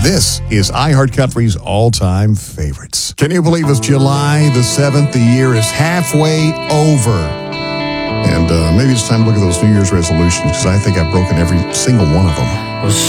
This is iHeartCountry's all-time favorites. Can you believe it's July the 7th? The year is halfway over. And maybe it's time to look at those New Year's resolutions, because I think I've broken every single one of them.